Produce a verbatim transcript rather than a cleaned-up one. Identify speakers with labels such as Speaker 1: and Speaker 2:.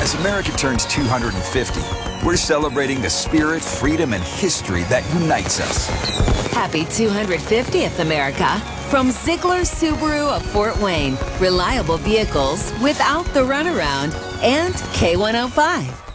Speaker 1: As America turns two hundred fifty, we're celebrating the spirit, freedom, and history that unites us.
Speaker 2: Happy two hundred fiftieth, America. From Ziegler Subaru of Fort Wayne, reliable vehicles without the runaround, and K one oh five.